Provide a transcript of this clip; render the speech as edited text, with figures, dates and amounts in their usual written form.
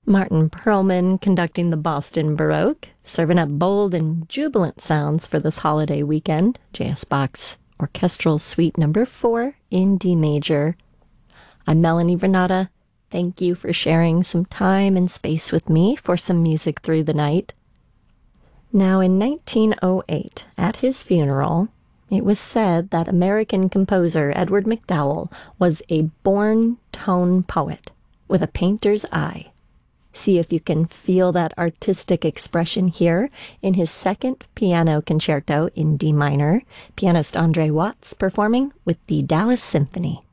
Martin Perlman conducting the Boston Baroque, serving up bold and jubilant sounds for this holiday weekend. J.S. Bach's Orchestral Suite Number 4 in D major. I'm Melanie Vernata. Thank you for sharing some time and space with me for some music through the night. Now, in 1908, at his funeral, it was said that American composer Edward MacDowell was a born tone poet with a painter's eye. See if you can feel that artistic expression here in his second piano concerto in D minor, pianist Andre Watts performing with the Dallas Symphony.